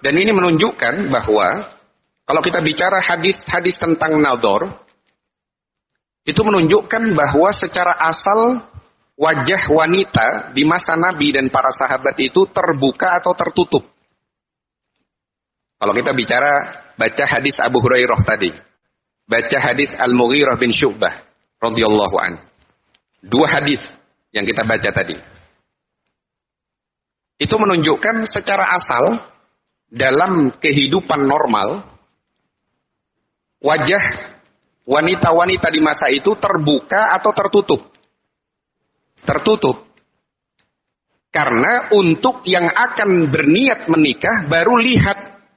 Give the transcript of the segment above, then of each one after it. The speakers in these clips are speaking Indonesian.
dan ini menunjukkan bahwa kalau kita bicara hadis-hadis tentang nador, itu menunjukkan bahwa secara asal wajah wanita di masa Nabi dan para sahabat itu terbuka atau tertutup. Kalau kita bicara baca hadis Abu Hurairah tadi, baca hadis Al-Mughirah bin Syu'bah radhiyallahu anhu. Dua hadis yang kita baca tadi. Itu menunjukkan secara asal dalam kehidupan normal wajah wanita-wanita di masa itu terbuka atau tertutup? Tertutup. Karena untuk yang akan berniat menikah baru lihat.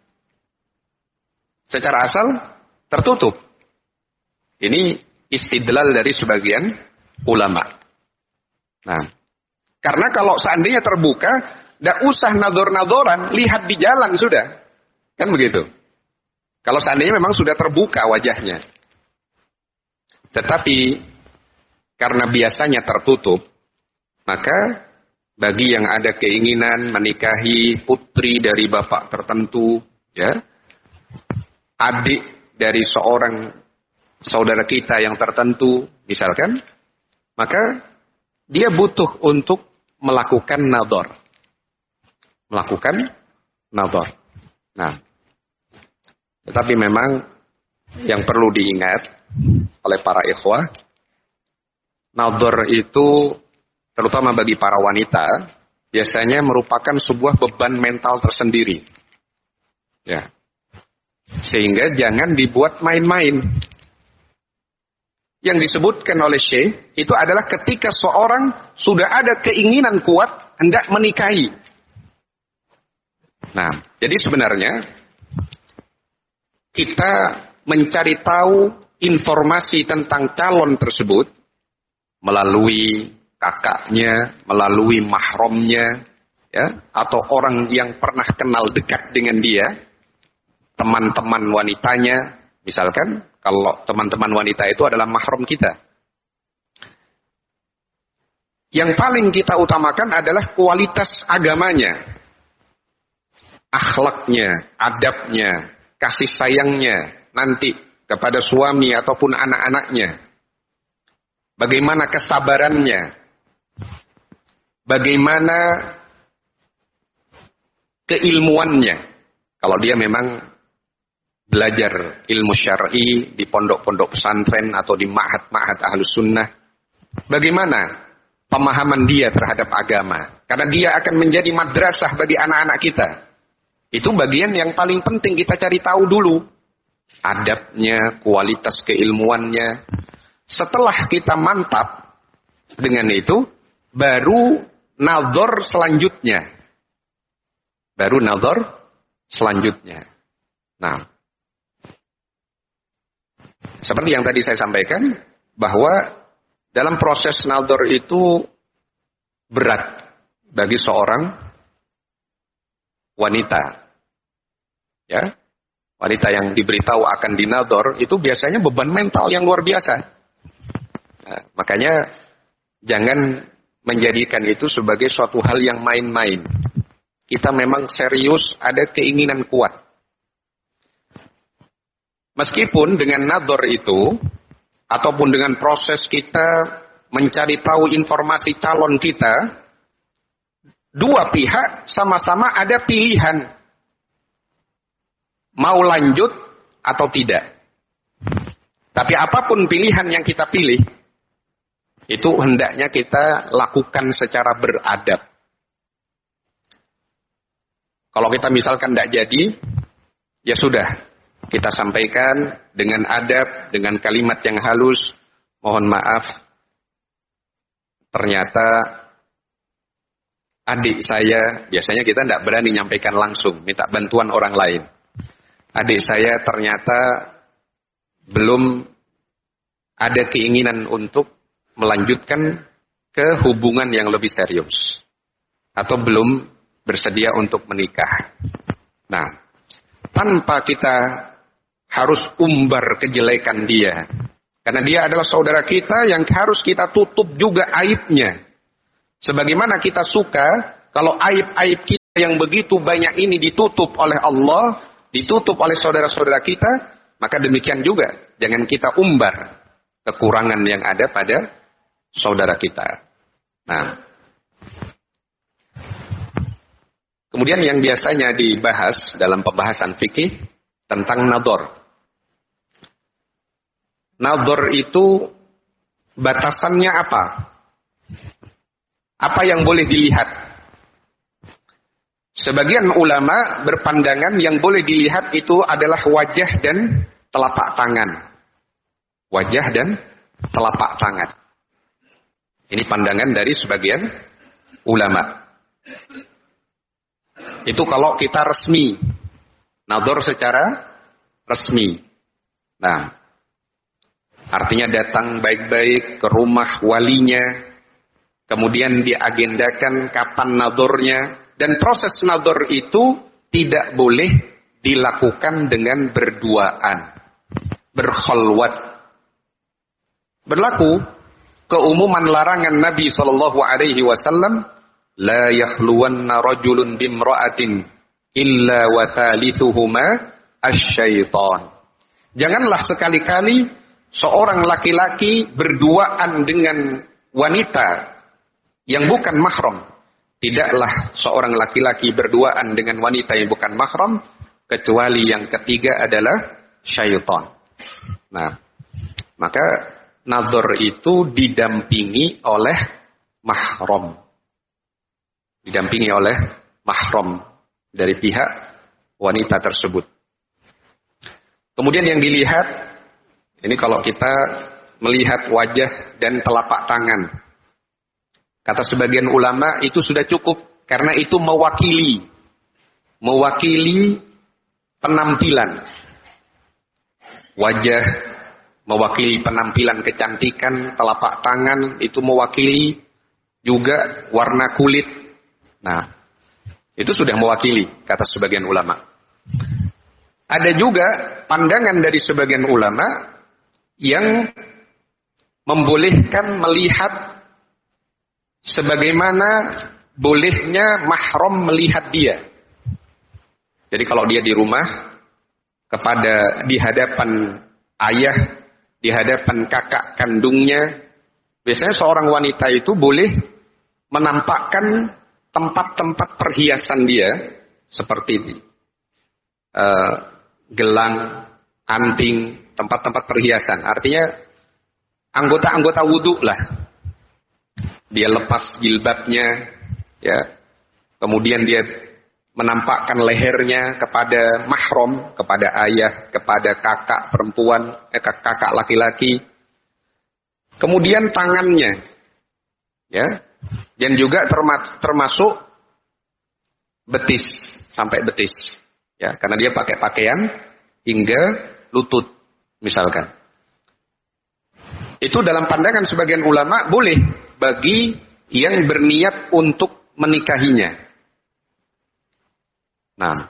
Secara asal tertutup. Ini istidlal dari sebagian ulama. Nah, karena kalau seandainya terbuka, tidak usah nador-nadoran, lihat di jalan sudah. Kan begitu. Kalau seandainya memang sudah terbuka wajahnya. Tetapi karena biasanya tertutup, maka bagi yang ada keinginan menikahi putri dari bapak tertentu, ya, adik dari seorang saudara kita yang tertentu, misalkan, maka dia butuh untuk melakukan nador. Melakukan nador. Nah, tetapi memang yang perlu diingat oleh para ikhwah, nador itu terutama bagi para wanita biasanya merupakan sebuah beban mental tersendiri. Ya. Sehingga jangan dibuat main-main. Yang disebutkan oleh Syekh itu adalah ketika seorang sudah ada keinginan kuat hendak menikahi. Nah, jadi sebenarnya kita mencari tahu informasi tentang calon tersebut melalui kakaknya, melalui mahramnya, ya, atau orang yang pernah kenal dekat dengan dia, teman-teman wanitanya, misalkan kalau teman-teman wanita itu adalah mahram kita. Yang paling kita utamakan adalah kualitas agamanya, akhlaknya, adabnya, kasih sayangnya nanti kepada suami ataupun anak-anaknya. Bagaimana kesabarannya, bagaimana keilmuannya. Kalau dia memang belajar ilmu syar'i di pondok-pondok pesantren atau di ma'had-ma'had ahlus sunnah, bagaimana pemahaman dia terhadap agama. Karena dia akan menjadi madrasah bagi anak-anak kita. Itu bagian yang paling penting kita cari tahu dulu. Adabnya, kualitas keilmuannya. Setelah kita mantap dengan itu, baru nazar selanjutnya. Baru nazar selanjutnya. Nah, seperti yang tadi saya sampaikan, bahwa dalam proses nazar itu berat bagi seorang wanita. Ya, wanita yang diberitahu akan dinazar itu biasanya beban mental yang luar biasa. Nah, makanya jangan menjadikan itu sebagai suatu hal yang main-main. Kita memang serius, ada keinginan kuat. Meskipun dengan nazar itu, ataupun dengan proses kita mencari tahu informasi calon kita, dua pihak sama-sama ada pilihan. Mau lanjut atau tidak. Tapi apapun pilihan yang kita pilih, itu hendaknya kita lakukan secara beradab. Kalau kita misalkan tidak jadi, ya sudah. Kita sampaikan dengan adab, dengan kalimat yang halus. Mohon maaf, ternyata adik saya, biasanya kita tidak berani nyampaikan langsung, minta bantuan orang lain. Adik saya ternyata belum ada keinginan untuk melanjutkan ke hubungan yang lebih serius. Atau belum bersedia untuk menikah. Nah, tanpa kita harus umbar kejelekan dia. Karena dia adalah saudara kita yang harus kita tutup juga aibnya. Sebagaimana kita suka kalau aib-aib kita yang begitu banyak ini ditutup oleh Allah, ditutup oleh saudara-saudara kita, maka demikian juga jangan kita umbar kekurangan yang ada pada saudara kita. Nah, kemudian yang biasanya dibahas dalam pembahasan fikih tentang nador. Nador itu batasannya apa? Apa yang boleh dilihat? Sebagian ulama berpandangan yang boleh dilihat itu adalah wajah dan telapak tangan. Wajah dan telapak tangan. Ini pandangan dari sebagian ulama. Itu kalau kita resmi. Nador secara resmi. Nah, artinya datang baik-baik ke rumah walinya. Kemudian diagendakan kapan nadornya. Dan proses nador itu tidak boleh dilakukan dengan berduaan. Berkholwat. Berlaku keumuman larangan Nabi SAW. La yahluwanna rajulun bimra'atin illa wa thalithuhuma asyaitan. Janganlah sekali-kali seorang laki-laki berduaan dengan wanita yang bukan mahram. Tidaklah seorang laki-laki berduaan dengan wanita yang bukan mahram, kecuali yang ketiga adalah syaitan. Nah, maka nador itu didampingi oleh mahram. Didampingi oleh mahram dari pihak wanita tersebut. Kemudian yang dilihat, ini kalau kita melihat wajah dan telapak tangan. Kata sebagian ulama itu sudah cukup karena itu mewakili penampilan. Wajah mewakili penampilan kecantikan, telapak tangan itu mewakili juga warna kulit. Nah, itu sudah mewakili kata sebagian ulama. Ada juga pandangan dari sebagian ulama yang membolehkan melihat sebagaimana bolehnya mahram melihat dia. Jadi kalau dia di rumah, di hadapan ayah, di hadapan kakak kandungnya, biasanya seorang wanita itu boleh menampakkan tempat-tempat perhiasan dia, seperti gelang, anting, tempat-tempat perhiasan. Artinya anggota-anggota wudhu lah. Dia lepas jilbabnya, ya. Kemudian dia menampakkan lehernya kepada mahram, kepada ayah, kepada kakak perempuan, kakak laki-laki. Kemudian tangannya, ya. Dan juga termasuk betis, sampai betis, ya. Karena dia pakai pakaian hingga lutut, misalkan. Itu dalam pandangan sebagian ulama boleh bagi yang berniat untuk menikahinya. Nah,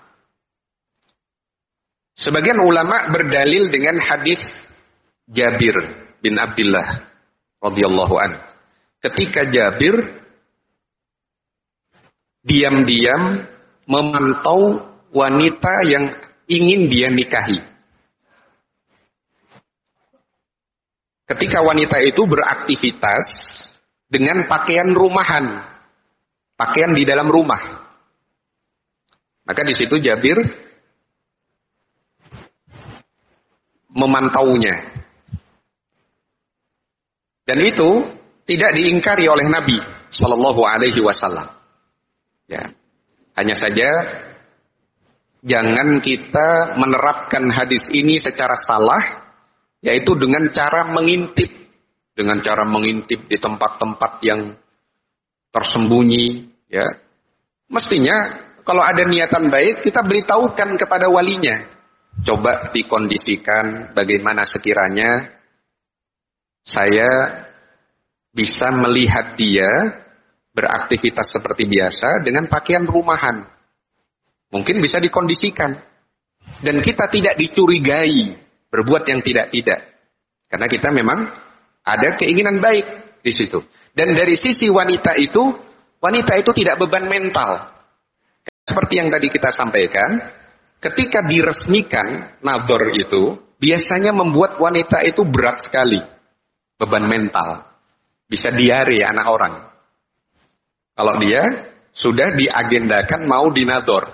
sebagian ulama berdalil dengan hadis Jabir bin Abdullah radhiyallahu an. Ketika Jabir diam-diam memantau wanita yang ingin dia nikahi. Ketika wanita itu beraktivitas dengan pakaian rumahan, pakaian di dalam rumah. Maka di situ Jabir memantaunya. Dan itu tidak diingkari oleh Nabi Shallallahu Alaihi Wasallam. Ya, hanya saja jangan kita menerapkan hadis ini secara salah, yaitu dengan cara mengintip. Dengan cara mengintip di tempat-tempat yang tersembunyi, ya. Mestinya kalau ada niatan baik, kita beritahukan kepada walinya. Coba dikondisikan bagaimana sekiranya saya bisa melihat dia beraktivitas seperti biasa dengan pakaian rumahan. Mungkin bisa dikondisikan. Dan kita tidak dicurigai berbuat yang tidak-tidak. Karena kita memang ada keinginan baik di situ. Dan dari sisi wanita itu tidak beban mental. seperti yang tadi kita sampaikan, ketika diresmikan nador itu, biasanya membuat wanita itu berat sekali. Beban mental. Bisa diare anak orang. Kalau dia sudah diagendakan mau dinador.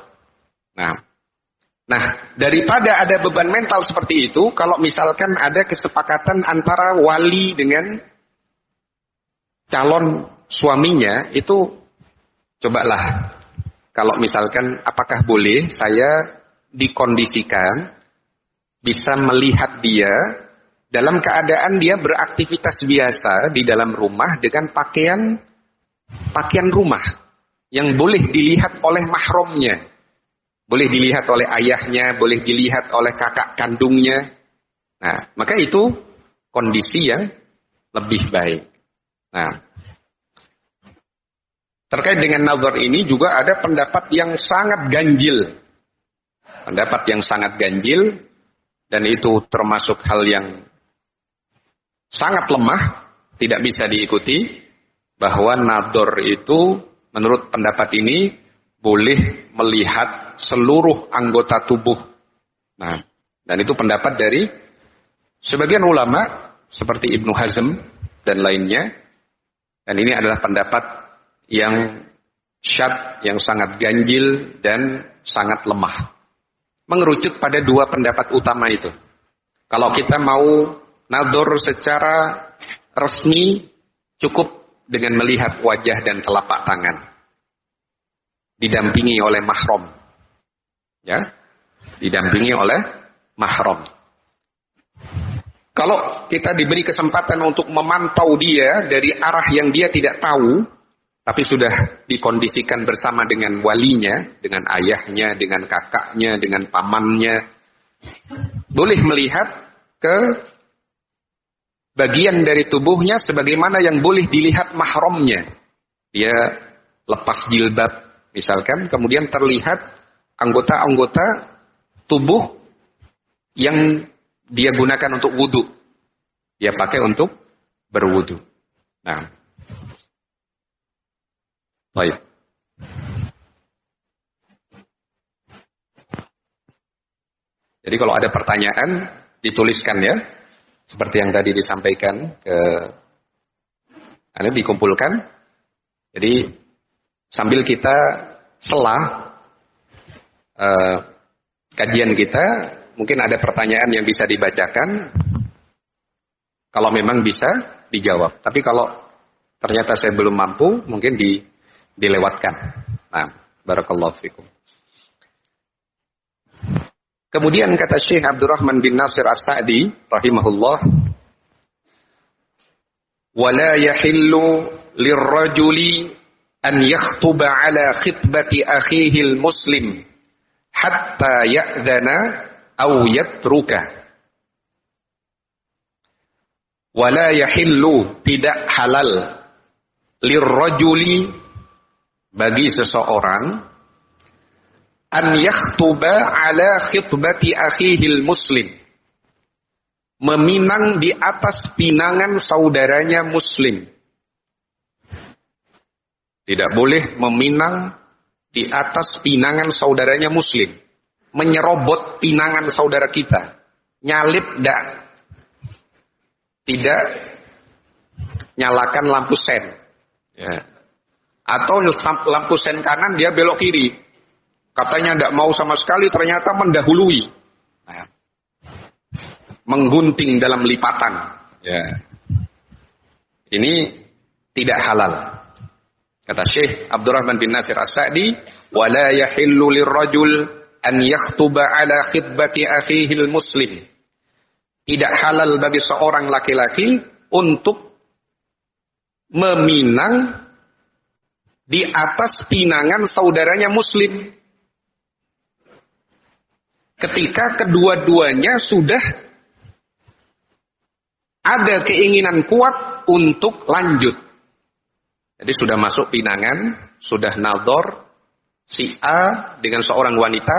Nah, daripada ada beban mental seperti itu, kalau misalkan ada kesepakatan antara wali dengan calon suaminya, itu cobalah. Kalau misalkan apakah boleh saya dikondisikan bisa melihat dia dalam keadaan dia beraktivitas biasa di dalam rumah dengan pakaian rumah yang boleh dilihat oleh mahramnya. Boleh dilihat oleh ayahnya, boleh dilihat oleh kakak kandungnya. Nah, maka itu kondisi yang lebih baik. Nah, terkait dengan nazar ini juga ada pendapat yang sangat ganjil. Pendapat yang sangat ganjil, dan itu termasuk hal yang sangat lemah, tidak bisa diikuti, bahwa nador itu menurut pendapat ini boleh melihat seluruh anggota tubuh. Nah, dan itu pendapat dari sebagian ulama seperti Ibnu Hazm dan lainnya. Dan ini adalah pendapat yang syadz, yang sangat ganjil dan sangat lemah. Mengerucut pada dua pendapat utama itu. Kalau kita mau nador secara resmi, cukup dengan melihat wajah dan telapak tangan. Didampingi oleh mahram. Ya, didampingi oleh mahram. Kalau kita diberi kesempatan untuk memantau dia dari arah yang dia tidak tahu, tapi sudah dikondisikan bersama dengan walinya, dengan ayahnya, dengan kakaknya, dengan pamannya, boleh melihat ke bagian dari tubuhnya sebagaimana yang boleh dilihat mahramnya. Dia lepas jilbab misalkan, kemudian terlihat anggota-anggota tubuh yang dia gunakan untuk wudhu. Dia pakai untuk berwudhu. Nah, baik. Jadi kalau ada pertanyaan, dituliskan ya. Seperti yang tadi disampaikan Anda dikumpulkan. Jadi sambil kita selah kajian kita, mungkin ada pertanyaan yang bisa dibacakan. Kalau memang bisa dijawab. Tapi kalau ternyata saya belum mampu, mungkin dilewatkan. Nah, barakallahu fikum. Kemudian kata Syekh Abdurrahman bin Nasir As-Sa'di rahimahullah, "Wala yahillu lirrajuli an yakhtuba ala khitbati akhihi al-muslim hatta ya'dhana aw yatruka." Wala yahillu, tidak halal, lirrajuli, bagi seseorang, an yakhtuba ala khitbati akhihil muslim, meminang di atas pinangan saudaranya muslim. Tidak boleh meminang di atas pinangan saudaranya muslim. Menyerobot pinangan saudara kita. Nyalip tidak nyalakan lampu sen. Ya. Atau lampu sen kanan dia belok kiri. Katanya tidak mau sama sekali, ternyata mendahului. Nah, menggunting dalam lipatan. Ya. Ini tidak halal. Kata Syekh Abdurrahman bin Nasir As-Sa'di, "Wala yahillu lirrajul an yakhtuba ala khitbati akhihil muslim." Tidak halal bagi seorang laki-laki untuk meminang di atas pinangan saudaranya muslim. Ketika kedua-duanya sudah ada keinginan kuat untuk lanjut. Jadi sudah masuk pinangan, sudah nador si A dengan seorang wanita,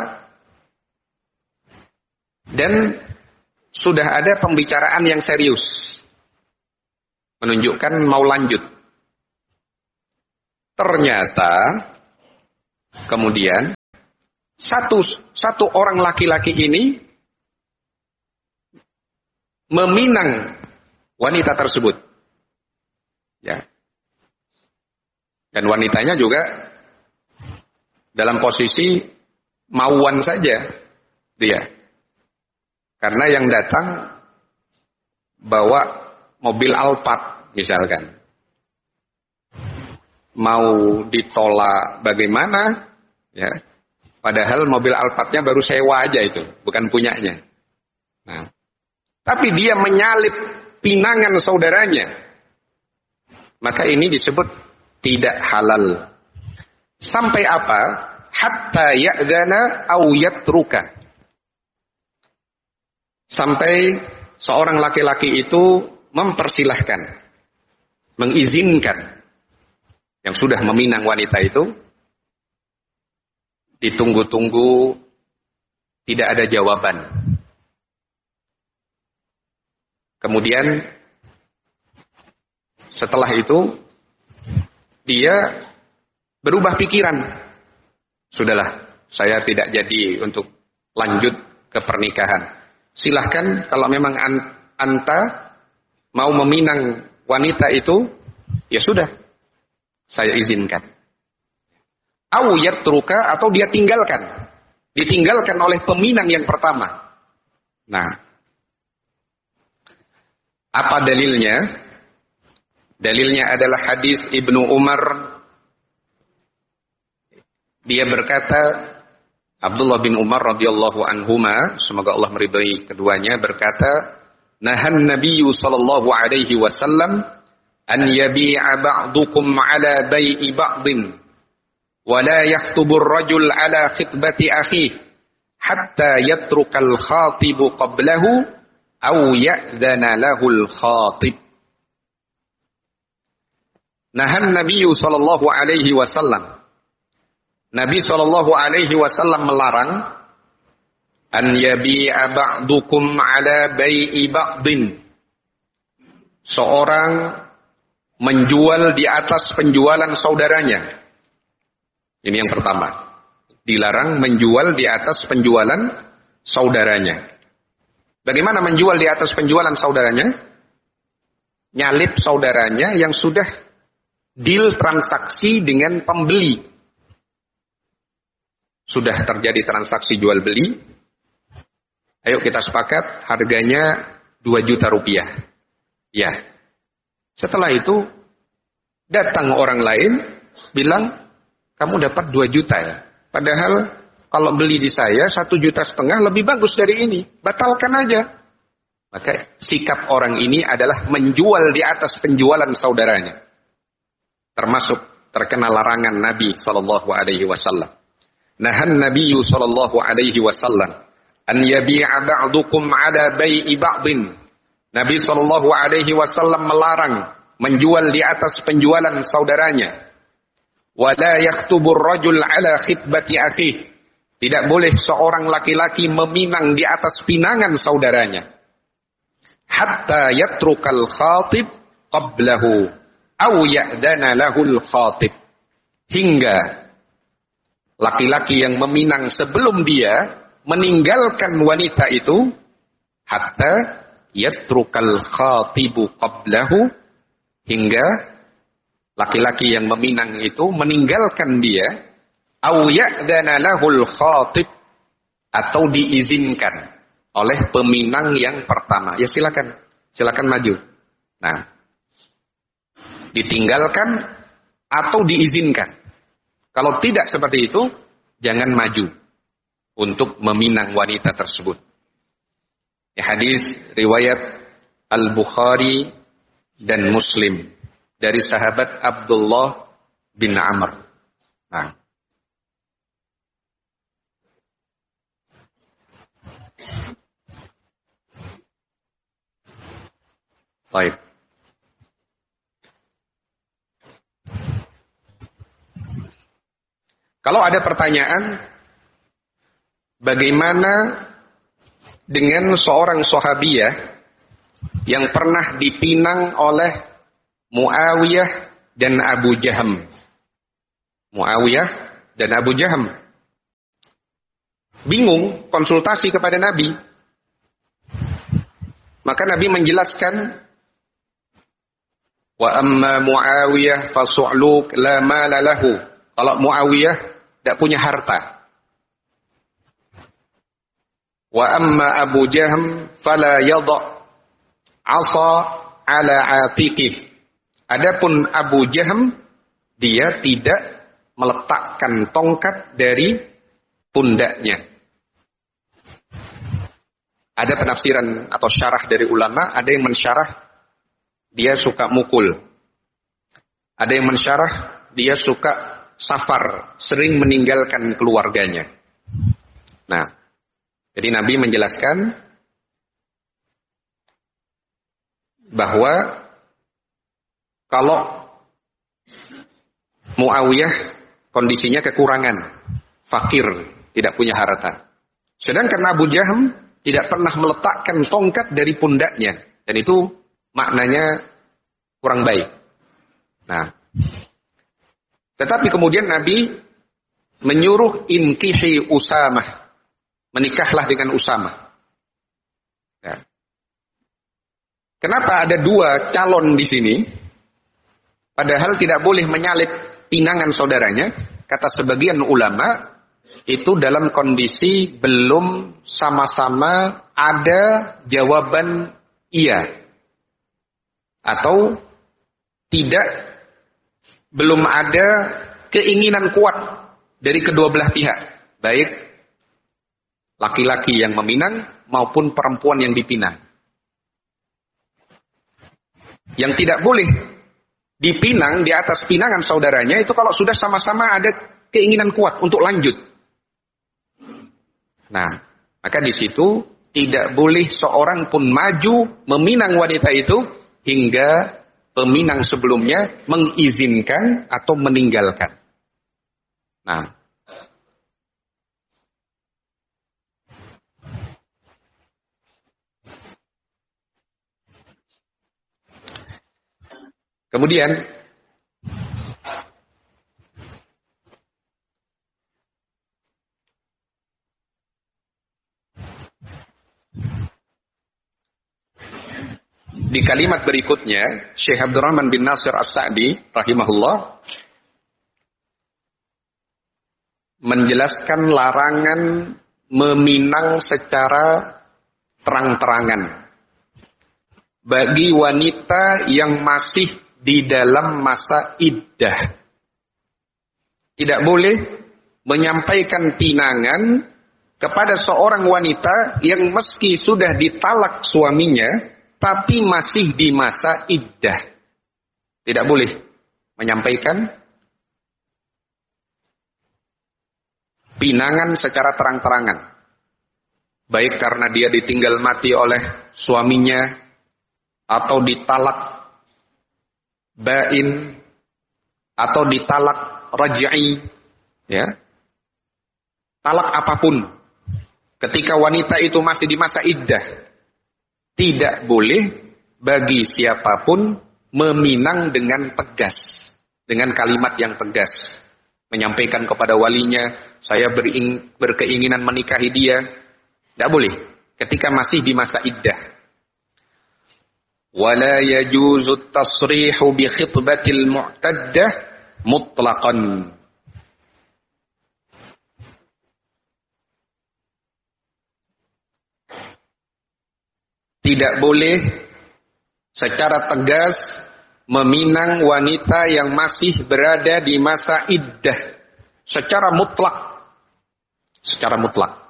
dan sudah ada pembicaraan yang serius, menunjukkan mau lanjut. Ternyata kemudian Satu orang laki-laki ini meminang wanita tersebut. Ya. Dan wanitanya juga dalam posisi mauan saja dia. Karena yang datang bawa mobil Alphard misalkan. Mau ditolak bagaimana? Ya. Padahal mobil Alphardnya baru sewa aja itu, bukan punyanya. Nah, tapi dia menyalip pinangan saudaranya. Maka ini disebut tidak halal. Sampai apa? Hatta ya'dana au yatruka. Sampai seorang laki-laki itu mempersilahkan, mengizinkan yang sudah meminang wanita itu. Ditunggu-tunggu, tidak ada jawaban. Kemudian setelah itu dia berubah pikiran. Sudahlah, saya tidak jadi untuk lanjut ke pernikahan. Silahkan kalau memang anta mau meminang wanita itu, ya sudah, saya izinkan. Au yatruka, atau dia tinggalkan. Ditinggalkan oleh peminang yang pertama. Nah, apa dalilnya? Dalilnya adalah hadis Ibnu Umar. Dia berkata, Abdullah bin Umar radhiyallahu anhuma, semoga Allah meridhai keduanya, berkata, nahan Nabiyyu sallallahu alaihi wasallam an yabi'a ba'dukum ala bai'i ba'din. ولا يخطب الرجل على خطبة أخيه حتى يترك الخاطب قبله أو يأذن له الخاطب. نهى النبي صلى الله عليه وسلم. Nabi sallallahu alaihi wasallam melarang an yabi'a ba'dukum ala bai'i ba'din. Seorang menjual di atas penjualan saudaranya. Ini yang pertama. Dilarang menjual di atas penjualan saudaranya. Bagaimana menjual di atas penjualan saudaranya? Nyalip saudaranya yang sudah deal transaksi dengan pembeli. Sudah terjadi transaksi jual beli. Ayo kita sepakat harganya 2 juta rupiah. Ya. Setelah itu datang orang lain bilang, kamu dapat 2 juta ya. Padahal kalau beli di saya 1,5 juta lebih bagus dari ini. Batalkan aja. Maka sikap orang ini adalah menjual di atas penjualan saudaranya. Termasuk terkena larangan Nabi sallallahu alaihi wasallam. Nahan Nabi sallallahu alaihi wasallam an yabi'a ba'dukum ala bai'i ba'din. Nabi sallallahu alaihi wasallam melarang menjual di atas penjualan saudaranya. Wala yaktubur rajul ala khitbati akhih. Tidak boleh seorang laki-laki meminang di atas pinangan saudaranya. Hatta yatrukal khatib qablahu aw ya'dana lahul khatib. Hingga laki-laki yang meminang sebelum dia meninggalkan wanita itu, hatta yatrukal khatibu qablahu, hingga laki-laki yang meminang itu meninggalkan dia, au ya'dana lahul khatib, atau diizinkan oleh peminang yang pertama. Ya silakan maju. Nah, ditinggalkan atau diizinkan. Kalau tidak seperti itu, jangan maju untuk meminang wanita tersebut. Ya, hadis riwayat Al-Bukhari dan Muslim dari sahabat Abdullah bin Amr. Nah. Baik. Kalau ada pertanyaan, bagaimana dengan seorang sahabiyah yang pernah dipinang oleh Muawiyah dan Abu Jaham? Muawiyah dan Abu Jaham. bingung konsultasi kepada Nabi. Maka Nabi menjelaskan, wa amma Muawiyah fa su'luk la mala lahu. Kalau Muawiyah tidak punya harta. Wa amma Abu Jahm fala yadha 'asa ala 'atiqih. Adapun Abu Jahm, dia tidak meletakkan tongkat dari pundaknya. Ada penafsiran atau syarah dari ulama, ada yang mensyarah dia suka mukul. Ada yang mensyarah dia suka safar, sering meninggalkan keluarganya. Nah, jadi Nabi menjelaskan bahwa kalau Muawiyah kondisinya kekurangan, fakir, tidak punya harta. Sedangkan Abu Jahm tidak pernah meletakkan tongkat dari pundaknya. Dan itu maknanya kurang baik. Nah, tetapi kemudian Nabi menyuruh inkihi Usamah. Menikahlah dengan Usamah. Ya. Kenapa ada dua calon di sini? Padahal tidak boleh menyalip pinangan saudaranya. Kata sebagian ulama, itu dalam kondisi belum sama-sama ada jawaban iya. Atau tidak, belum ada keinginan kuat dari kedua belah pihak. Baik laki-laki yang meminang maupun perempuan yang dipinang. Yang tidak boleh dipinang di atas pinangan saudaranya itu kalau sudah sama-sama ada keinginan kuat untuk lanjut. Nah, maka di situ tidak boleh seorang pun maju meminang wanita itu hingga peminang sebelumnya mengizinkan atau meninggalkan. Nah, kemudian di kalimat berikutnya, Syekh Abdurrahman bin Nasir As-Sa'di rahimahullah menjelaskan larangan meminang secara terang-terangan bagi wanita yang masih di dalam masa iddah. Tidak boleh menyampaikan pinangan kepada seorang wanita yang meski sudah ditalak suaminya tapi masih di masa iddah. Tidak boleh menyampaikan pinangan secara terang-terangan. Baik karena dia ditinggal mati oleh suaminya, atau ditalak bain, atau ditalak raj'i, ya. Talak apapun. Ketika wanita itu masih di masa iddah, tidak boleh bagi siapapun meminang dengan tegas, dengan kalimat yang tegas, menyampaikan kepada walinya, saya berkeinginan menikahi dia. Tidak boleh ketika masih di masa iddah. Wala yajuzu tasrihu bi khitbatil mu'taddah mutlaqan. Tidak boleh secara tegas meminang wanita yang masih berada di masa iddah secara mutlak. Secara mutlak.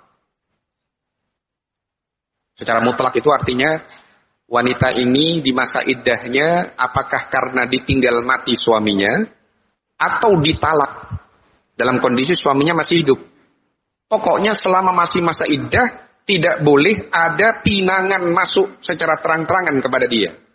Secara mutlak itu artinya wanita ini di masa iddahnya apakah karena ditinggal mati suaminya atau ditalak dalam kondisi suaminya masih hidup. Pokoknya selama masih masa iddah tidak boleh ada pinangan masuk secara terang-terangan kepada dia.